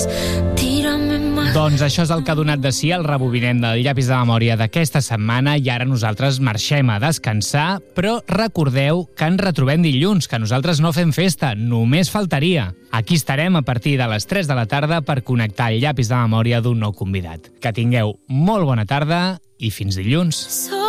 Doncs això és el que ha donat de si el rebobinem del llapis de memòria d'aquesta setmana i ara nosaltres marxem a descansar, però recordeu que ens retrobem dilluns, que nosaltres no fem festa, només faltaria. Aquí estarem a partir de les 3 de la tarda per connectar el llapis de memòria d'un nou convidat. Que tingueu molt bona tarda i fins dilluns.